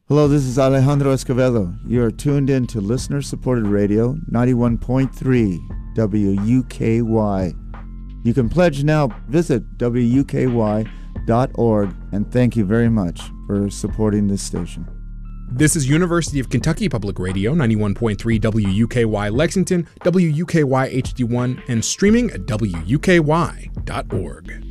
Hello, this is Alejandro Escovedo. You are tuned in to listener-supported radio, 91.3 WUKY. You can pledge now. Visit WUKY.org, and thank you very much for supporting this station. This is University of Kentucky Public Radio, 91.3 WUKY Lexington, WUKY HD1, and streaming at WUKY.org.